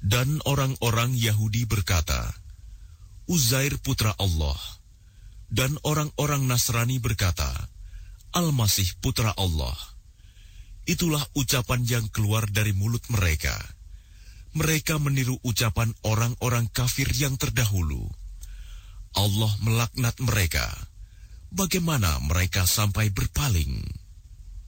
Dan orang-orang Yahudi berkata, Uzair putra Allah. Dan orang-orang Nasrani berkata, Al-Masih putra Allah. Itulah ucapan yang keluar dari mulut mereka. Mereka meniru ucapan orang-orang kafir yang terdahulu. Allah melaknat mereka. Bagaimana mereka sampai berpaling?